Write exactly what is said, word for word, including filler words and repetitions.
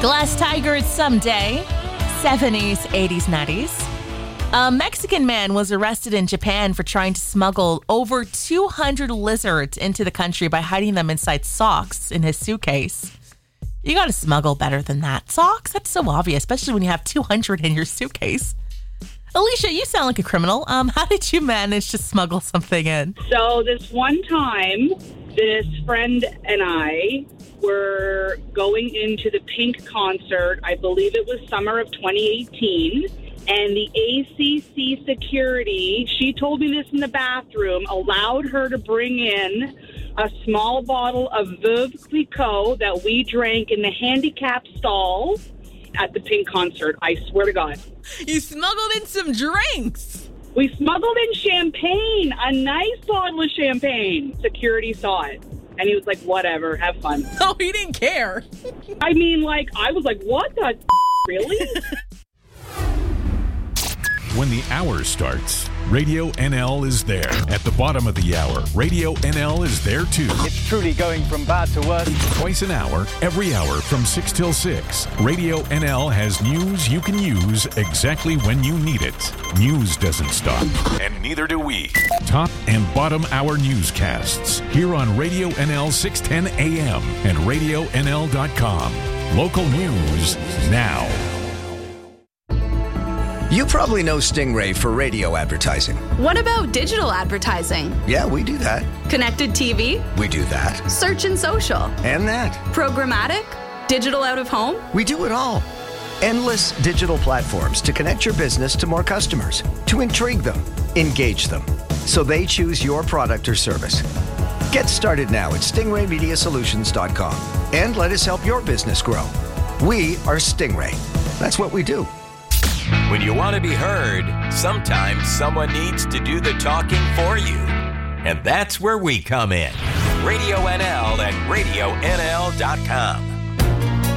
Glass Tigers someday. seventies, eighties, nineties. A Mexican man was arrested in Japan for trying to smuggle over two hundred lizards into the country by hiding them inside socks in his suitcase. You got to smuggle better than that. Socks? That's so obvious, especially when you have two hundred in your suitcase. Alicia, you sound like a criminal. Um, how did you manage to smuggle something in? So this one time, this friend and I were going into the Pink concert. I believe it was summer of twenty eighteen. And the A C C security, she told me this in the bathroom, allowed her to bring in a small bottle of Veuve Clicquot that we drank in the handicap stall at the Pink concert. I swear to God. You smuggled in some drinks. We smuggled in champagne, a nice bottle of champagne. Security saw it. And he was like, whatever, have fun. Oh, he didn't care. I mean, like, I was like, what the really? When the hour starts, Radio N L is there. At the bottom of the hour, Radio N L is there too. It's truly going from bad to worse. Twice an hour, every hour from six till six. Radio N L has news you can use exactly when you need it. News doesn't stop, and neither do we. Top and bottom hour newscasts here on Radio N L six ten A M and radio N L dot com. Local news now. You probably know Stingray for radio advertising. What about digital advertising? Yeah, we do that. Connected T V? We do that. Search and social? And that. Programmatic? Digital out of home? We do it all. Endless digital platforms to connect your business to more customers, to intrigue them, engage them, so they choose your product or service. Get started now at stingray media solutions dot com and let us help your business grow. We are Stingray. That's what we do. When you want to be heard, sometimes someone needs to do the talking for you. And that's where we come in. Radio N L and radio N L dot com.